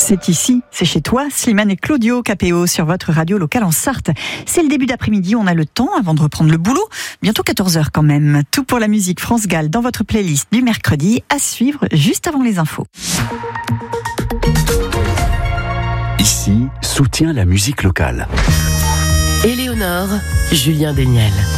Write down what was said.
C'est ici, c'est chez toi, Slimane et Claudio Capéo sur votre radio locale en Sarthe. C'est le début d'après-midi, on a le temps avant de reprendre le boulot. Bientôt 14h quand même. Tout pour la musique France Gall dans votre playlist du mercredi, à suivre juste avant les infos. Ici, soutient la musique locale. Éléonore, Julien Deniel.